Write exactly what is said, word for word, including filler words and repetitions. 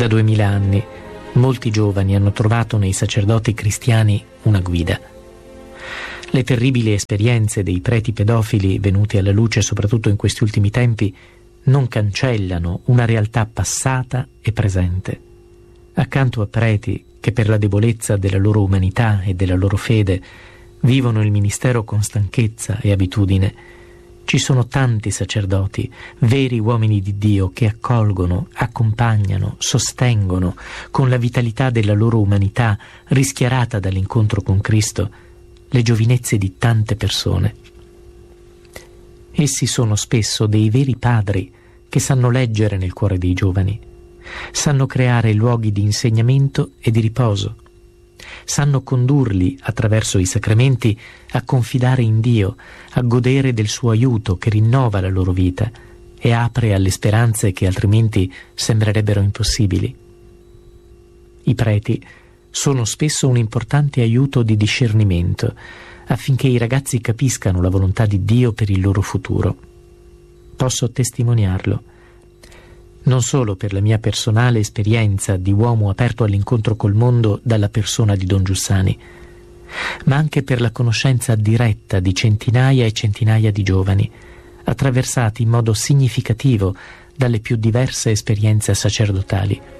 duemila anni molti giovani hanno trovato nei sacerdoti cristiani una guida. Le terribili esperienze dei preti pedofili venuti alla luce soprattutto in questi ultimi tempi non cancellano una realtà passata e presente. Accanto a preti che per la debolezza della loro umanità e della loro fede vivono il ministero con stanchezza e abitudine, ci sono tanti sacerdoti, veri uomini di Dio, che accolgono, accompagnano, sostengono con la vitalità della loro umanità rischiarata dall'incontro con Cristo le giovinezze di tante persone. Essi sono spesso dei veri padri che sanno leggere nel cuore dei giovani, sanno creare luoghi di insegnamento e di riposo, sanno condurli attraverso i sacramenti a confidare in Dio, a godere del suo aiuto che rinnova la loro vita e apre alle speranze che altrimenti sembrerebbero impossibili. I preti sono spesso un importante aiuto di discernimento affinché i ragazzi capiscano la volontà di Dio per il loro futuro. Posso testimoniarlo, non solo per la mia personale esperienza di uomo aperto all'incontro col mondo dalla persona di Don Giussani, ma anche per la conoscenza diretta di centinaia e centinaia di giovani, attraversati in modo significativo dalle più diverse esperienze sacerdotali.